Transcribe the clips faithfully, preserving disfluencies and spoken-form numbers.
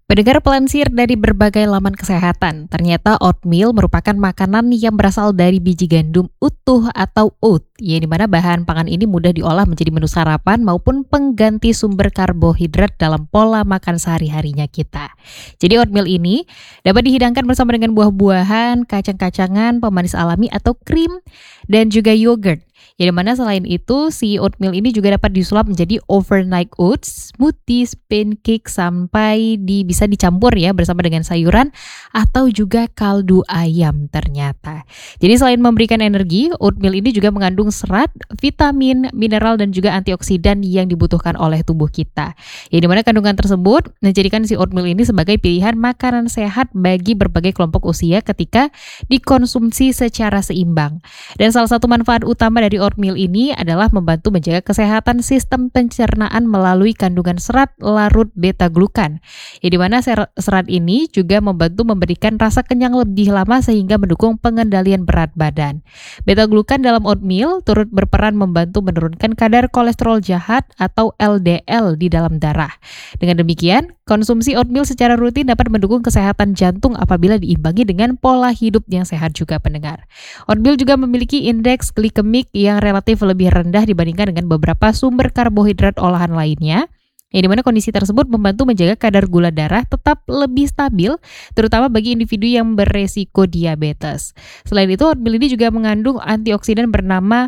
Pendengar pelansir dari berbagai laman kesehatan, ternyata oatmeal merupakan makanan yang berasal dari biji gandum utuh atau oat, yang dimana bahan pangan ini mudah diolah menjadi menu sarapan maupun pengganti sumber karbohidrat dalam pola makan sehari-harinya kita. Jadi oatmeal ini dapat dihidangkan bersama dengan buah-buahan, kacang-kacangan, pemanis alami atau krim, dan juga yogurt. Yang dimana selain itu, si oatmeal ini juga dapat disulap menjadi overnight oats, smoothies, pancake, sampai di, bisa dicampur ya bersama dengan sayuran atau juga kaldu ayam ternyata. Jadi selain memberikan energi, oatmeal ini juga mengandung serat, vitamin, mineral, dan juga antioksidan yang dibutuhkan oleh tubuh kita. Yang dimana kandungan tersebut menjadikan si oatmeal ini sebagai pilihan makanan sehat bagi berbagai kelompok usia ketika dikonsumsi secara seimbang. Dan salah satu manfaat utama dari oatmeal ini adalah membantu menjaga kesehatan sistem pencernaan melalui kandungan serat larut beta-glukan. Yang dimana serat ini juga membantu memberikan rasa kenyang lebih lama sehingga mendukung pengendalian berat badan. Beta-glukan dalam oatmeal turut berperan membantu menurunkan kadar kolesterol jahat atau L D L di dalam darah. Dengan demikian, konsumsi oatmeal secara rutin dapat mendukung kesehatan jantung apabila diimbangi dengan pola hidup yang sehat juga pendengar. Oatmeal juga memiliki indeks glikemik yang relatif lebih rendah dibandingkan dengan beberapa sumber karbohidrat olahan lainnya, yang dimana kondisi tersebut membantu menjaga kadar gula darah tetap lebih stabil, terutama bagi individu yang beresiko diabetes. Selain itu, oatmeal ini juga mengandung antioksidan bernama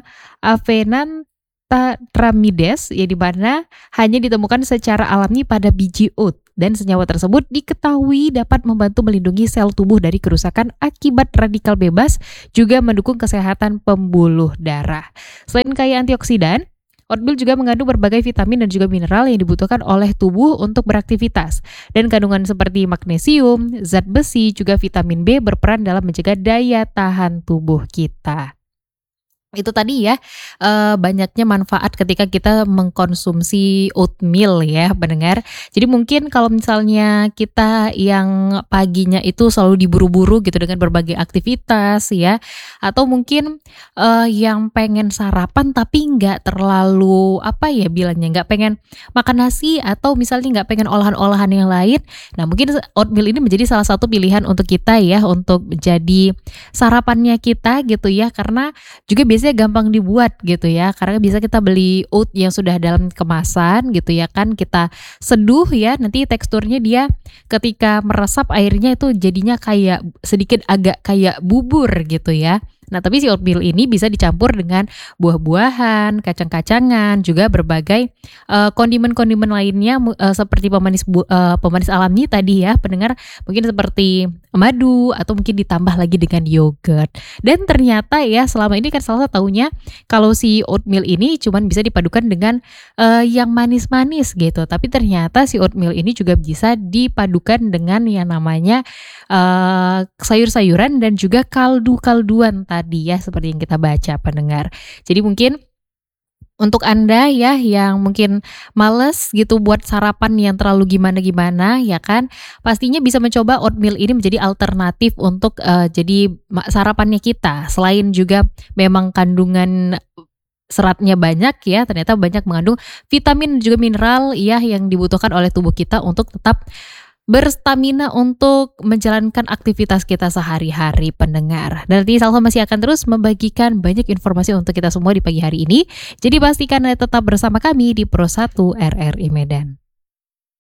avenanthramides, yang dimana hanya ditemukan secara alami pada biji oat. Dan senyawa tersebut diketahui dapat membantu melindungi sel tubuh dari kerusakan akibat radikal bebas, juga mendukung kesehatan pembuluh darah. Selain kaya antioksidan, oatmeal juga mengandung berbagai vitamin dan juga mineral yang dibutuhkan oleh tubuh untuk beraktivitas. Dan kandungan seperti magnesium, zat besi, juga vitamin B berperan dalam menjaga daya tahan tubuh kita. Itu tadi ya, eee, banyaknya manfaat ketika kita mengkonsumsi oatmeal ya pendengar. Jadi mungkin kalau misalnya kita yang paginya itu selalu diburu-buru gitu dengan berbagai aktivitas ya, atau mungkin, eee, yang pengen sarapan tapi nggak terlalu, apa ya bilangnya, nggak pengen makan nasi atau misalnya nggak pengen olahan-olahan yang lain. Nah mungkin oatmeal ini menjadi salah satu pilihan untuk kita ya, untuk jadi sarapannya kita gitu ya, karena juga biasanya gampang dibuat gitu ya, karena bisa kita beli oat yang sudah dalam kemasan gitu ya kan, kita seduh ya, nanti teksturnya dia ketika meresap airnya itu jadinya kayak sedikit agak kayak bubur gitu ya. Nah tapi si oatmeal ini bisa dicampur dengan buah-buahan, kacang-kacangan, juga berbagai uh, kondimen-kondimen lainnya uh, seperti pemanis bu, uh, pemanis alami tadi ya pendengar, mungkin seperti madu atau mungkin ditambah lagi dengan yogurt. Dan ternyata ya selama ini kan salah satunya kalau si oatmeal ini cuman bisa dipadukan dengan uh, yang manis-manis gitu. Tapi ternyata si oatmeal ini juga bisa dipadukan dengan yang namanya uh, sayur-sayuran dan juga kaldu-kalduan tadi ya, seperti yang kita baca pendengar. Jadi mungkin untuk Anda ya yang mungkin males gitu buat sarapan yang terlalu gimana-gimana ya kan, pastinya bisa mencoba oatmeal ini menjadi alternatif untuk uh, jadi sarapannya kita. Selain juga memang kandungan seratnya banyak ya, ternyata banyak mengandung vitamin dan juga mineral ya yang dibutuhkan oleh tubuh kita untuk tetap berstamina untuk menjalankan aktivitas kita sehari-hari pendengar. Dan nanti Salsa masih akan terus membagikan banyak informasi untuk kita semua di pagi hari ini. Jadi pastikan Anda tetap bersama kami di Pro satu R R I Medan.